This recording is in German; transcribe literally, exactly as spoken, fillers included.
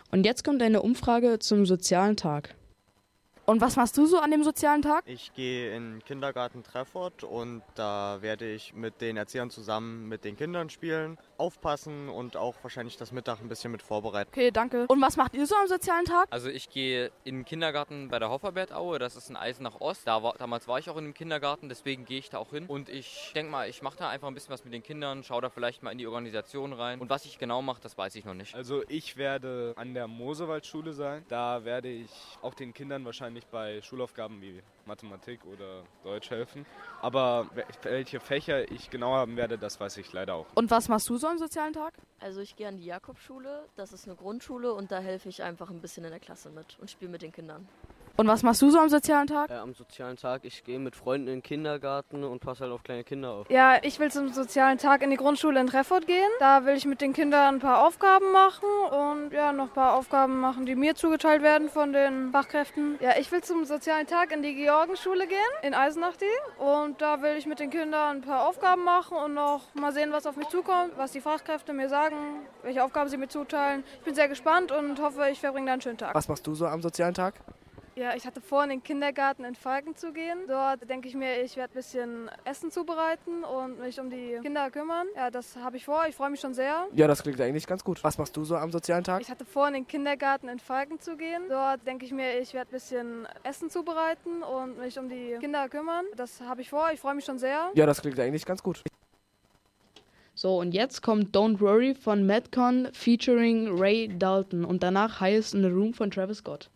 Und jetzt kommt eine Umfrage zum sozialen Tag. Und was machst du so an dem sozialen Tag? Ich gehe in den Kindergarten Treffort und da werde ich mit den Erziehern zusammen mit den Kindern spielen, aufpassen und auch wahrscheinlich das Mittag ein bisschen mit vorbereiten. Okay, danke. Und was macht ihr so am sozialen Tag? Also ich gehe in den Kindergarten bei der Hofferbertaue, das ist in Eisenach Ost. Da war, damals war ich auch in dem Kindergarten, deswegen gehe ich da auch hin. Und ich denke mal, ich mache da einfach ein bisschen was mit den Kindern, schaue da vielleicht mal in die Organisation rein. Und was ich genau mache, das weiß ich noch nicht. Also ich werde an der Mosewaldschule sein. Da werde ich auch den Kindern wahrscheinlich bei Schulaufgaben wie Mathematik oder Deutsch helfen. Aber welche Fächer ich genau haben werde, das weiß ich leider auch nicht. Und was machst du so am sozialen Tag? Also ich gehe an die Jakobschule, das ist eine Grundschule und da helfe ich einfach ein bisschen in der Klasse mit und spiele mit den Kindern. Und was machst du so am sozialen Tag? Äh, am sozialen Tag, ich gehe mit Freunden in den Kindergarten und passe halt auf kleine Kinder auf. Ja, ich will zum sozialen Tag in die Grundschule in Treffort gehen. Da will ich mit den Kindern ein paar Aufgaben machen und ja, noch ein paar Aufgaben machen, die mir zugeteilt werden von den Fachkräften. Ja, ich will zum sozialen Tag in die Georgenschule gehen, in Eisenach die. Und da will ich mit den Kindern ein paar Aufgaben machen und noch mal sehen, was auf mich zukommt, was die Fachkräfte mir sagen, welche Aufgaben sie mir zuteilen. Ich bin sehr gespannt und hoffe, ich verbringe da einen schönen Tag. Was machst du so am sozialen Tag? Ja, ich hatte vor, in den Kindergarten in Falken zu gehen. Dort denke ich mir, ich werde ein bisschen Essen zubereiten und mich um die Kinder kümmern. Ja, das habe ich vor. Ich freue mich schon sehr. Ja, das klingt eigentlich ganz gut. Was machst du so am sozialen Tag? Ich hatte vor, in den Kindergarten in Falken zu gehen. Dort denke ich mir, ich werde ein bisschen Essen zubereiten und mich um die Kinder kümmern. Das habe ich vor. Ich freue mich schon sehr. Ja, das klingt eigentlich ganz gut. So, und jetzt kommt Don't Worry von Madcon featuring Ray Dalton und danach Highest in the Room von Travis Scott.